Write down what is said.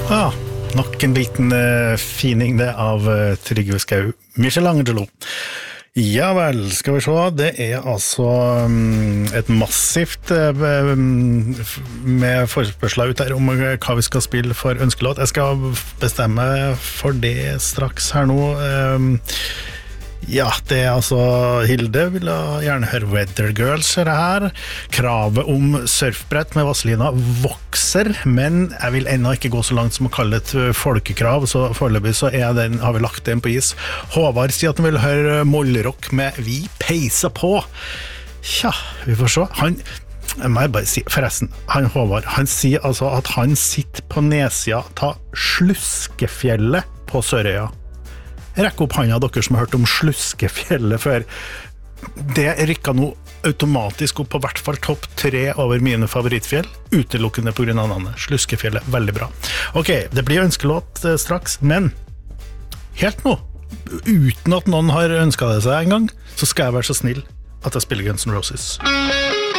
Ja, nok en liten fining det av Trygve Skau, Michelangelo. Ja vel, skal vi se, det altså et massivt med forespørsler ut her om hva vi skal spille for ønskelåt. Jeg skal bestemme for det straks her nå. Ja, det altså Hilde vil gjerne høre Weather Girls her. Kravet om surfbrett med Vazelina vokser, men jeg vil ennå ikke gå så langt som å kalle det et folkekrav, så foreløpig så har vi lagt den på is. Håvard sier at han vil høre mollrock med Vi peiser på. Tja, vi får se. Jeg må bare si, forresten, Håvard, han sier altså at han sitter på nedsida ta Sluskefjellet på Sørøya. Rekk opp hånda dere som har hørt om Sluskefjellet før. Det rykket nå automatisk opp på hvert fall topp 3 over mine favorittfjell, utelukkende på grunn av navnet. Sluskefjellet, veldig bra. Ok, det blir ønskelåt straks, men helt nå, uten at noen har ønsket det seg en gang, så skal jeg være så snill at jeg spiller Guns N' Roses.